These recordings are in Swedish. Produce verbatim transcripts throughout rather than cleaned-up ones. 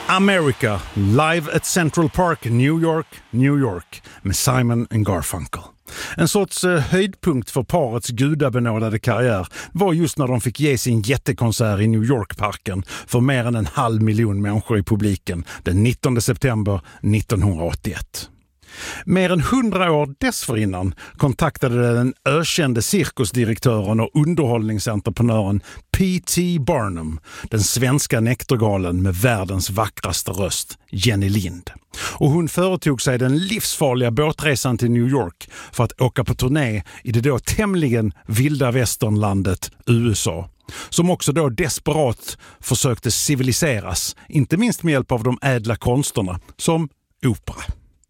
America, live at Central Park, New York, New York med Simon and Garfunkel. En sorts eh, höjdpunkt för parets gudabenådade karriär var just när de fick ge sin jättekonsert i New York-parken för mer än en halv miljon människor i publiken den nittonde september nittonhundraåttioett. Mer än hundra år dessförinnan kontaktade den ökände cirkusdirektören och underhållningsentreprenören P T Barnum den svenska nektergalen med världens vackraste röst, Jenny Lind. Och hon företog sig den livsfarliga båtresan till New York för att åka på turné i det då tämligen vilda västernlandet U S A, som också då desperat försökte civiliseras, inte minst med hjälp av de ädla konsterna som opera.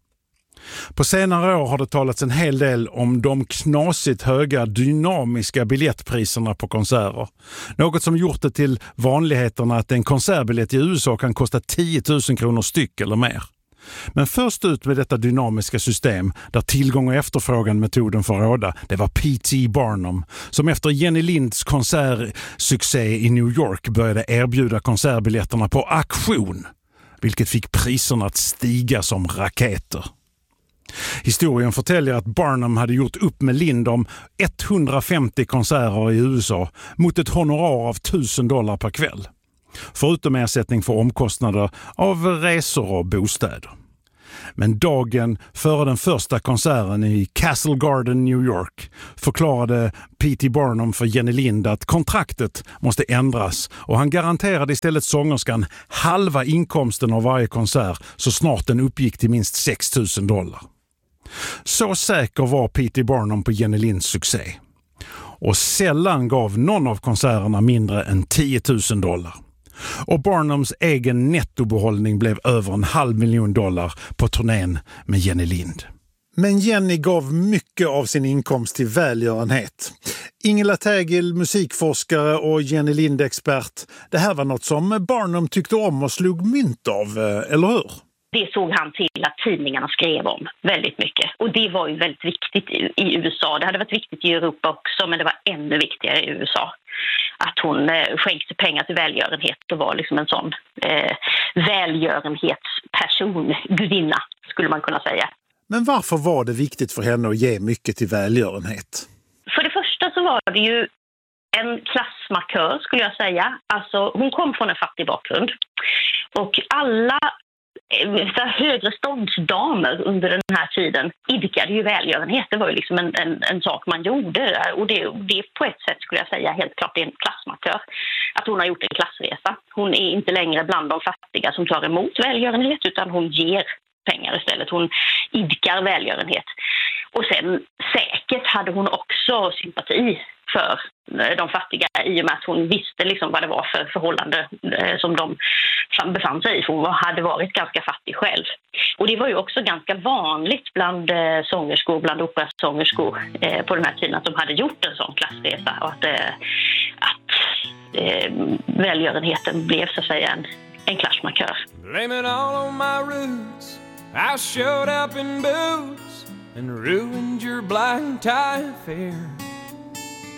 På senare år har det talats en hel del om de knasigt höga dynamiska biljettpriserna på konserter. Något som gjort det till vanligheterna att en konsertbiljett i U S A kan kosta tio tusen kronor styck eller mer. Men först ut med detta dynamiska system där tillgång och efterfrågan metoden får råda, det var P T Barnum som efter Jenny Linds konsertsuccé i New York började erbjuda konsertbiljetterna på auktion, vilket fick priserna att stiga som raketer. Historien förtäljer att Barnum hade gjort upp med Lind om etthundrafemtio konserter i U S A mot ett honorar av tusen dollar per kväll. Förutom ersättning för omkostnader av resor och bostäder. Men dagen före den första konserten i Castle Garden, New York, förklarade P T Barnum för Jenny Lind att kontraktet måste ändras och han garanterade istället sångerskan halva inkomsten av varje konsert så snart den uppgick till minst sex tusen dollar. Så säker var P T Barnum på Jenny Linds succé. Och sällan gav någon av konserterna mindre än tio tusen dollar. Och Barnums egen nettobehållning blev över en halv miljon dollar på turnén med Jenny Lind. Men Jenny gav mycket av sin inkomst till välgörenhet. Ingela Tägel, musikforskare och Jenny Lind-expert. Det här var något som Barnum tyckte om och slog mynt av, eller hur? Det såg han till att tidningarna skrev om väldigt mycket. Och det var ju väldigt viktigt i, i U S A. Det hade varit viktigt i Europa också, men det var ännu viktigare i U S A. Att hon eh, skänkte pengar till välgörenhet och var liksom en sån eh, välgörenhetsperson, gudinna skulle man kunna säga. Men varför var det viktigt för henne att ge mycket till välgörenhet? För det första så var det ju en klassmarkör skulle jag säga. Alltså hon kom från en fattig bakgrund. Och alla så högre ståndsdamer under den här tiden idkade ju välgörenhet. Det var ju liksom en, en, en sak man gjorde. Och det, det på ett sätt skulle jag säga helt klart är en klassmarkör. Att hon har gjort en klassresa. Hon är inte längre bland de fattiga som tar emot välgörenhet utan hon ger pengar istället. Hon idkar välgörenhet. Och sen säkert hade hon också sympati för de fattiga i och med att hon visste liksom vad det var för förhållande som de befann sig i. För hon hade varit ganska fattig själv. Och det var ju också ganska vanligt bland sångerskor, bland operasångerskor eh, på den här tiden att de hade gjort en sån klassresa och att, eh, att eh, välgörenheten blev så att säga en, en klassmarkör. Blame it all on my roots. I showed up in boots and ruined your black tie affair.